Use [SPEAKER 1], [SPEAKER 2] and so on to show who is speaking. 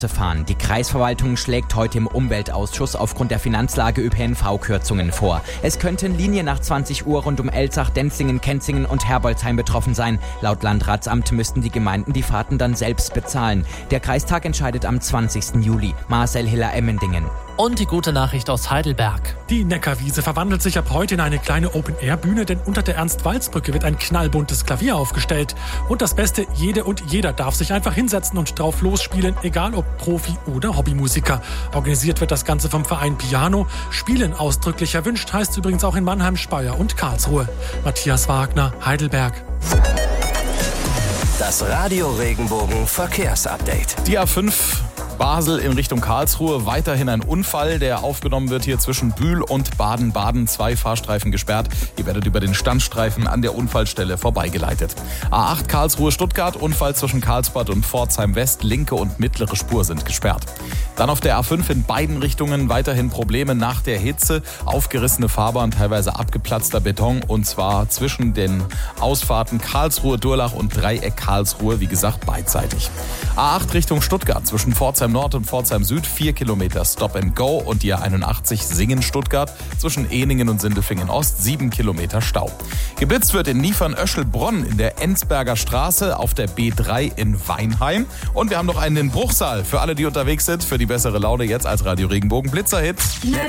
[SPEAKER 1] fahren. Die Kreisverwaltung schlägt heute im Umweltausschuss aufgrund der Finanzlage ÖPNV-Kürzungen vor. Es könnten Linien nach 20 Uhr rund um Elzach, Denzlingen, Kenzingen und Herbolzheim betroffen sein. Laut Landratsamt müssten die Gemeinden die Fahrten dann selbst bezahlen. Der Kreistag entscheidet am 20. Juli. Marcel Hiller-Emmendingen.
[SPEAKER 2] Und die gute Nachricht aus Heidelberg.
[SPEAKER 3] Die Neckarwiese verwandelt sich ab heute in eine kleine Open-Air-Bühne, denn unter der Ernst-Walz-Brücke wird ein knallbuntes Klavier aufgestellt. Und das Beste, jede und jeder darf sich einfach hinsetzen und drauf losspielen, egal ob Profi oder Hobbymusiker. Organisiert wird das Ganze vom Verein Piano. Spielen ausdrücklich erwünscht heißt übrigens auch in Mannheim, Speyer und Karlsruhe. Matthias Wagner, Heidelberg.
[SPEAKER 4] Das Radio Regenbogen Verkehrsupdate.
[SPEAKER 5] Die A5 Basel in Richtung Karlsruhe, weiterhin ein Unfall, der aufgenommen wird hier zwischen Bühl und Baden-Baden. 2 Fahrstreifen gesperrt. Ihr werdet über den Standstreifen an der Unfallstelle vorbeigeleitet. A8 Karlsruhe-Stuttgart, Unfall zwischen Karlsbad und Pforzheim West. Linke und mittlere Spur sind gesperrt. Dann auf der A5 in beiden Richtungen weiterhin Probleme nach der Hitze. Aufgerissene Fahrbahn, teilweise abgeplatzter Beton, und zwar zwischen den Ausfahrten Karlsruhe-Durlach und Dreieck Karlsruhe, wie gesagt, beidseitig. A8 Richtung Stuttgart zwischen Pforzheim Nord und Pforzheim Süd, 4 Kilometer Stop and Go, und die A81 Singen-Stuttgart zwischen Eningen und Sindelfingen Ost, 7 Kilometer Stau. Geblitzt wird in Niefern-Öschel-Bronn in der Enzberger Straße, auf der B3 in Weinheim. Und wir haben noch einen in Bruchsal für alle, die unterwegs sind. Für die bessere Laune jetzt als Radio Regenbogen Blitzerhit.
[SPEAKER 6] Let's